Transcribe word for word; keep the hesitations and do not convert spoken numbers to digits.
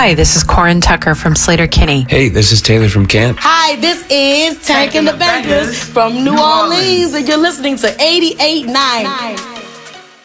Hi, this is Corin Tucker from Slater-Kinney. Hey, this is Taylor from Camp. Hi, this is Tank and the Bangers from New Orleans, and you're listening to eighty-eight point nine.